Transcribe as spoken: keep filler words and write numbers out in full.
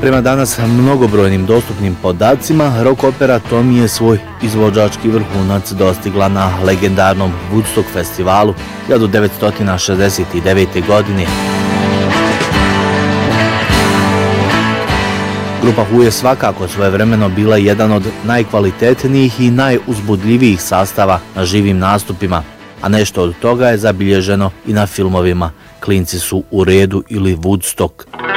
Prema danas mnogobrojnim dostupnim podacima, rock opera Tommy je svoj izvođački vrhunac dostigla na legendarnom Woodstock festivalu hiljadu devetsto šezdeset devete. godine. Grupa Who je svakako svojevremeno bila jedan od najkvalitetnijih i najuzbudljivijih sastava na živim nastupima, a nešto od toga je zabilježeno i na filmovima Klinci su u redu ili Woodstock.